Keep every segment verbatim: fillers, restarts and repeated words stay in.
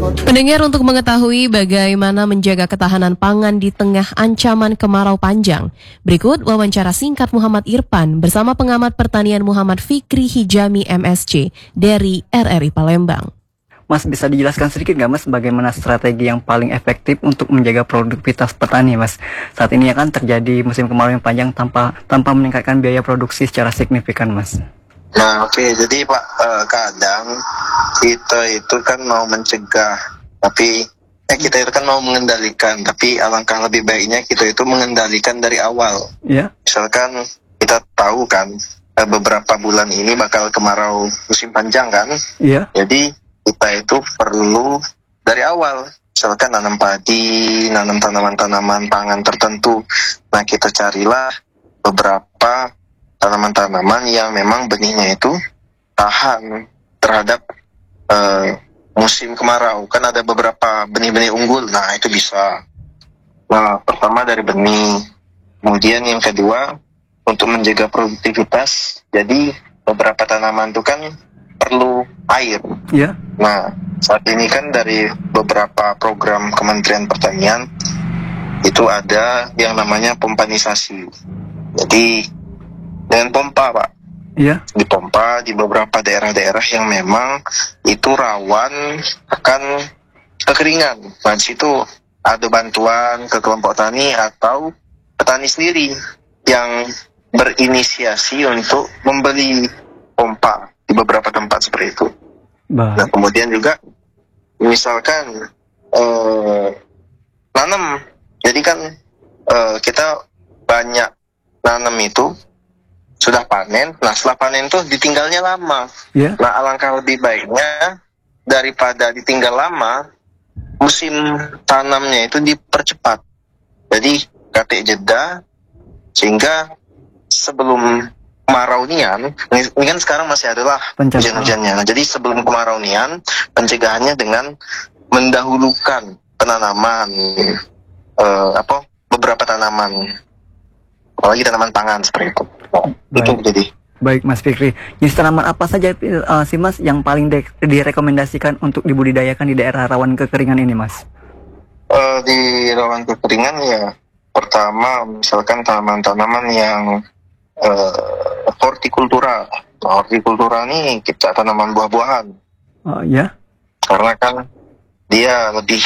Pendengar, untuk mengetahui bagaimana menjaga ketahanan pangan di tengah ancaman kemarau panjang, berikut wawancara singkat Muhammad Irfan bersama pengamat pertanian Muhammad Fikri Hijami M S C dari R R I Palembang. Mas, bisa dijelaskan sedikit nggak Mas bagaimana strategi yang paling efektif untuk menjaga produktivitas petani, Mas? Saat ini ya kan terjadi musim kemarau yang panjang tanpa tanpa meningkatkan biaya produksi secara signifikan, Mas. Nah, oke, okay. Jadi Pak, uh, kadang kita itu kan mau mencegah, tapi eh, kita itu kan mau mengendalikan, tapi alangkah lebih baiknya kita itu mengendalikan dari awal. Iya. Yeah. Misalkan kita tahu kan uh, beberapa bulan ini bakal kemarau musim panjang kan. Iya. Yeah. Jadi kita itu perlu dari awal, misalkan nanam padi, nanam tanaman-tanaman pangan tertentu. Nah, kita carilah beberapa tanaman-tanaman yang memang benihnya itu tahan terhadap uh, musim kemarau. Kan ada beberapa benih-benih unggul, nah itu bisa. Nah, pertama dari benih. Kemudian yang kedua, untuk menjaga produktivitas, jadi beberapa tanaman itu kan perlu air. Iya. Nah, saat ini kan dari beberapa program Kementerian Pertanian itu ada yang namanya pompanisasi. Jadi dengan pompa, Pak. Iya. Dipompa di beberapa daerah-daerah yang memang itu rawan akan kekeringan. Nah, di situ ada bantuan ke kelompok tani atau petani sendiri yang berinisiasi untuk membeli pompa di beberapa tempat seperti itu. Bah. Nah, kemudian juga misalkan eh, nanam. Jadi kan eh, kita banyak nanam itu sudah panen, nah setelah panen tuh ditinggalnya lama. Yeah. Nah, alangkah lebih baiknya daripada ditinggal lama, musim tanamnya itu dipercepat. Jadi katik jeda, sehingga sebelum kemarau nian, ini kan sekarang masih adalah hujan-hujannya. Nah, jadi sebelum kemarau nian, pencegahannya dengan mendahulukan penanaman eh, apa beberapa tanaman, apalagi tanaman pangan seperti itu. Oh, itu jadi. Baik, Mas Fikri. Jenis tanaman apa saja uh, sih Mas yang paling de- direkomendasikan untuk dibudidayakan di daerah rawan kekeringan ini, Mas? Uh, di rawan kekeringan ya, pertama misalkan tanaman-tanaman yang uh, hortikultura. Nah, hortikultura ini kita tanaman buah-buahan. Oh ya? Karena kan dia lebih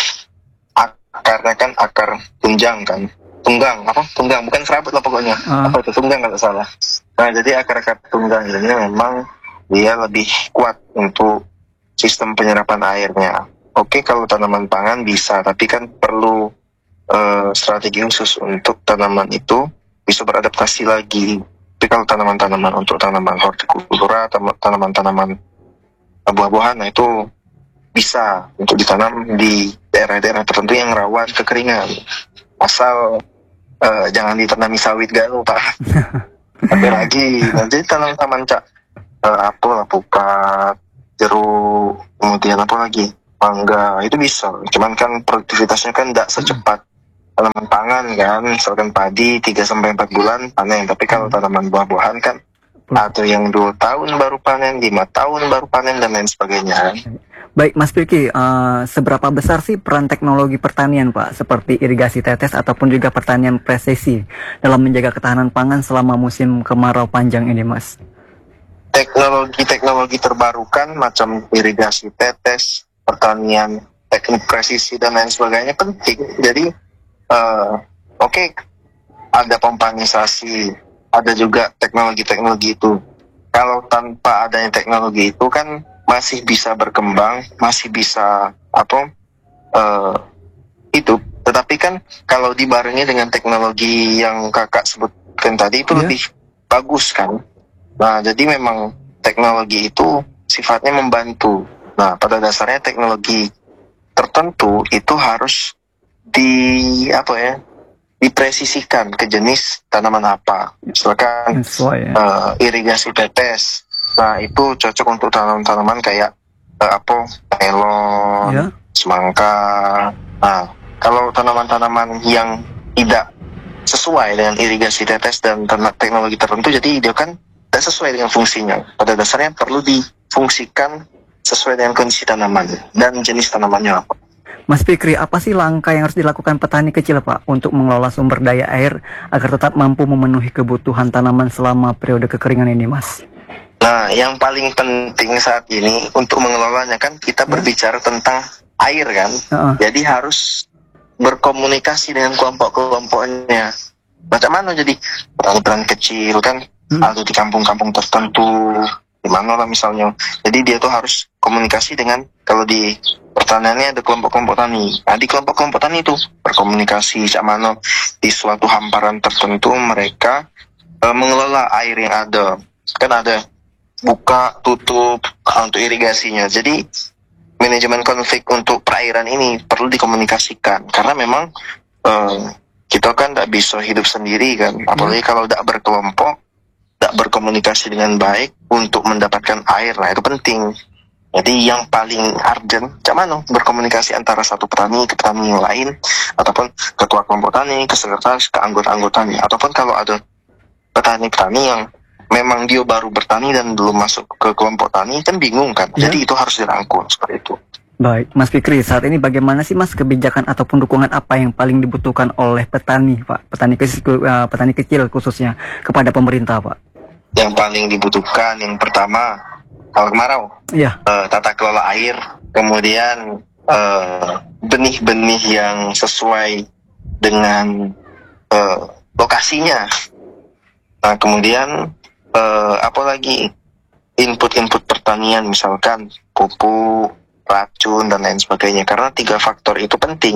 akarnya kan akar tunjang kan. Tunggang, apa? Tunggang, bukan serabut lah pokoknya. Uh. Apa itu? Tunggang kalau salah. Nah, jadi akar-akar tunggang ini memang dia lebih kuat untuk sistem penyerapan airnya. Oke, kalau tanaman pangan bisa, tapi kan perlu uh, strategi khusus untuk tanaman itu bisa beradaptasi lagi. Tapi kalau tanaman-tanaman untuk tanaman hortikultura, tanaman-tanaman buah-buahan, nah itu bisa untuk ditanam di daerah-daerah tertentu yang rawan kekeringan. Asal Uh, jangan ditanami sawit galuh, Pak. Tapi lagi, nanti tanam-tanaman cak uh, apel, alpukat, jeruk, kemudian apa lagi, mangga, itu bisa. Cuman kan produktivitasnya kan tidak secepat tanaman pangan kan, misalkan padi tiga sampai empat bulan panen. Tapi kalau tanaman buah-buahan kan atau yang dua tahun baru panen, lima tahun baru panen, dan lain sebagainya. Baik, Mas Fikri, uh, seberapa besar sih peran teknologi pertanian, Pak, seperti irigasi tetes ataupun juga pertanian presisi dalam menjaga ketahanan pangan selama musim kemarau panjang ini, Mas? Teknologi-teknologi terbarukan macam irigasi tetes, pertanian teknik presisi dan lain sebagainya penting. Jadi, uh, oke, okay, ada pompanisasi, ada juga teknologi-teknologi itu. Kalau tanpa adanya teknologi itu kan masih bisa berkembang, masih bisa apa uh, itu. Tetapi kan kalau dibarengi dengan teknologi yang kakak sebutkan tadi itu yeah. lebih bagus kan. Nah, jadi memang teknologi itu sifatnya membantu. Nah, pada dasarnya teknologi tertentu itu harus di apa ya dipresisikan ke jenis tanaman apa. Misalkan Sesuai, ya. uh, irigasi tetes. Nah, itu cocok untuk tanaman-tanaman kayak uh, apa, melon, yeah. semangka. Nah, kalau tanaman-tanaman yang tidak sesuai dengan irigasi tetes dan teknologi tertentu, jadi dia kan tidak sesuai dengan fungsinya. Pada dasarnya perlu difungsikan sesuai dengan kondisi tanaman dan jenis tanamannya apa. Mas Fikri, apa sih langkah yang harus dilakukan petani kecil Pak untuk mengelola sumber daya air agar tetap mampu memenuhi kebutuhan tanaman selama periode kekeringan ini, Mas? Nah, yang paling penting saat ini untuk mengelolanya kan kita berbicara tentang air kan, uh-uh. jadi harus berkomunikasi dengan kelompok-kelompoknya. Macam mana jadi petani-petani kecil kan, hmm. atau di kampung-kampung tertentu, di mana lah misalnya. Jadi dia tuh harus komunikasi dengan, kalau di pertaniannya ada kelompok-kelompok tani. Nah, di kelompok-kelompok tani itu berkomunikasi sama mana di suatu hamparan tertentu mereka e, mengelola air yang ada. Kan ada buka, tutup untuk irigasinya. Jadi manajemen konflik untuk perairan ini perlu dikomunikasikan. Karena memang e, kita kan tidak bisa hidup sendiri kan. Apalagi kalau tidak berkelompok, tidak berkomunikasi dengan baik untuk mendapatkan air. Nah, itu penting. Jadi yang paling urgent, cuman berkomunikasi antara satu petani ke petani yang lain, ataupun ketua kelompok tani, ke sekretaris, ke anggota-anggotanya, ataupun kalau ada petani-petani yang memang dia baru bertani dan belum masuk ke kelompok tani, kan bingung kan, ya. Jadi itu harus dirangkul seperti itu. Baik, Mas Fikri, saat ini bagaimana sih Mas kebijakan ataupun dukungan apa yang paling dibutuhkan oleh petani, Pak, petani kecil, uh, petani kecil khususnya kepada pemerintah, Pak? Yang paling dibutuhkan, yang pertama, kalau kemarau, ya. uh, tata kelola air, kemudian uh, benih-benih yang sesuai dengan uh, lokasinya. Nah, kemudian uh, apalagi input-input pertanian, misalkan pupuk, racun dan lain sebagainya. Karena tiga faktor itu penting.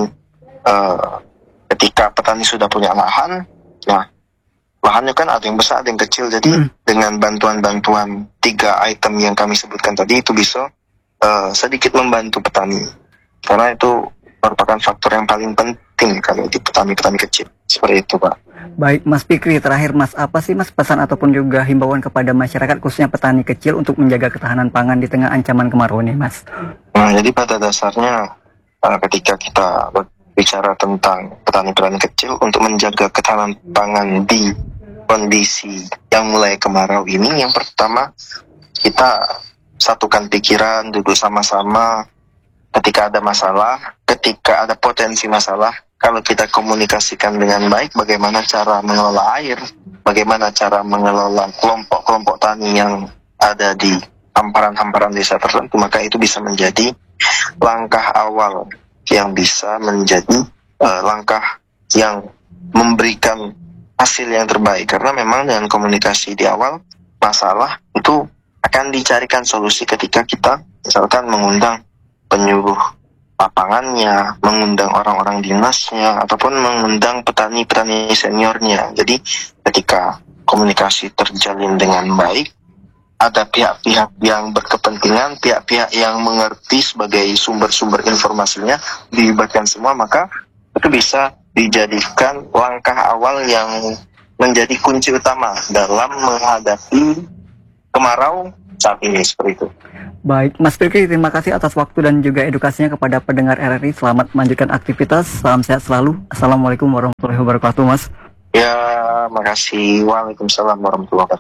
Uh, ketika petani sudah punya lahan, nah lahannya kan ada yang besar, ada yang kecil. Jadi hmm. dengan bantuan-bantuan tiga item yang kami sebutkan tadi itu bisa uh, sedikit membantu petani. Karena itu merupakan faktor yang paling penting kalau di petani-petani kecil. Seperti itu, Pak. Baik, Mas Fikri, terakhir Mas, apa sih Mas pesan ataupun juga himbauan kepada masyarakat khususnya petani kecil untuk menjaga ketahanan pangan di tengah ancaman kemarau ini, Mas? Nah, jadi pada dasarnya uh, ketika kita bicara tentang petani-petani kecil untuk menjaga ketahanan pangan di kondisi yang mulai kemarau ini, yang pertama kita satukan pikiran, duduk sama-sama. Ketika ada masalah, ketika ada potensi masalah, kalau kita komunikasikan dengan baik bagaimana cara mengelola air, bagaimana cara mengelola kelompok-kelompok tani yang ada di hamparan-hamparan desa tertentu, maka itu bisa menjadi langkah awal yang bisa menjadi uh, langkah yang memberikan hasil yang terbaik. Karena memang dengan komunikasi di awal, masalah itu akan dicarikan solusi ketika kita misalkan mengundang penyuluh lapangannya, mengundang orang-orang dinasnya, ataupun mengundang petani-petani seniornya. Jadi ketika komunikasi terjalin dengan baik, ada pihak-pihak yang berkepentingan, pihak-pihak yang mengerti sebagai sumber-sumber informasinya, dilibatkan semua, maka itu bisa dijadikan langkah awal yang menjadi kunci utama dalam menghadapi kemarau saat ini, seperti itu. Baik, Mas Fikri, terima kasih atas waktu dan juga edukasinya kepada pendengar R R I. Selamat melanjutkan aktivitas, salam sehat selalu. Assalamualaikum warahmatullahi wabarakatuh, Mas. Ya, makasih. Waalaikumsalam warahmatullahi wabarakatuh.